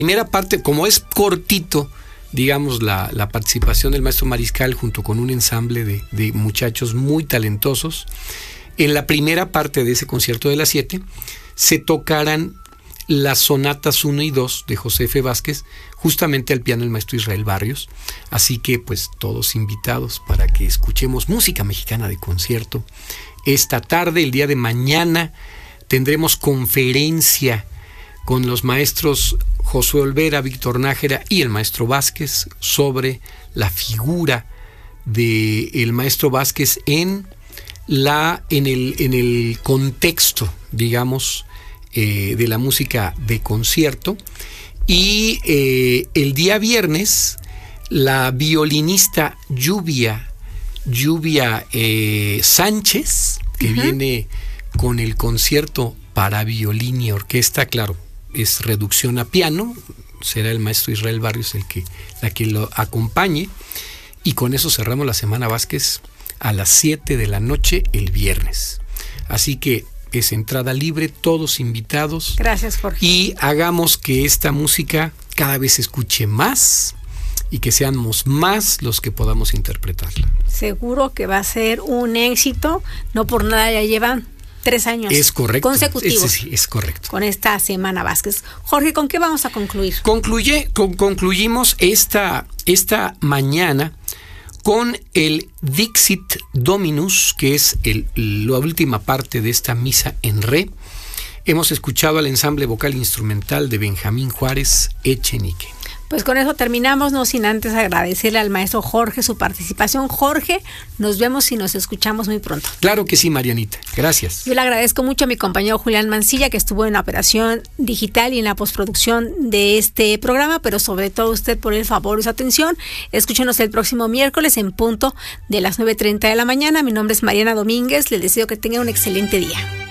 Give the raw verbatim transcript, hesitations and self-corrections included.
primera parte, como es cortito, digamos, la, la participación del maestro Mariscal junto con un ensamble de, de muchachos muy talentosos, en la primera parte de ese concierto de las siete se tocarán las sonatas uno y dos de José F. Vázquez, justamente al piano el maestro Israel Barrios. Así que pues todos invitados para que escuchemos música mexicana de concierto. Esta tarde, el día de mañana, tendremos conferencia con los maestros Josué Olvera, Víctor Nájera y el maestro Vázquez sobre la figura del maestro Vázquez en la en el en el contexto, digamos, eh, de la música de concierto. Y eh, el día viernes la violinista Lluvia Lluvia eh, Sánchez, que uh-huh. viene con el concierto para violín y orquesta, claro, es reducción a piano, será el maestro Israel Barrios el que la que lo acompañe, y con eso cerramos la Semana Vázquez a las siete de la noche el viernes. Así que es entrada libre, todos invitados. Gracias, Jorge. Y hagamos que esta música cada vez se escuche más y que seamos más los que podamos interpretarla. Seguro que va a ser un éxito, no por nada ya llevan tres años es correcto, consecutivos. Es, sí, es correcto. Con esta Semana Vázquez. Jorge, ¿con qué vamos a concluir? Concluye, con, concluimos esta, esta mañana con el Dixit Dominus, que es el, la última parte de esta misa en re. Hemos escuchado al ensamble vocal instrumental de Benjamín Juárez Echenique. Pues con eso terminamos, no sin antes agradecerle al maestro Jorge su participación. Jorge, nos vemos y nos escuchamos muy pronto. Claro que sí, Marianita. Gracias. Yo le agradezco mucho a mi compañero Julián Mancilla, que estuvo en la operación digital y en la postproducción de este programa, pero sobre todo usted por el favor y su atención. Escúchenos el próximo miércoles en punto de las nueve treinta de la mañana. Mi nombre es Mariana Domínguez. Les deseo que tengan un excelente día.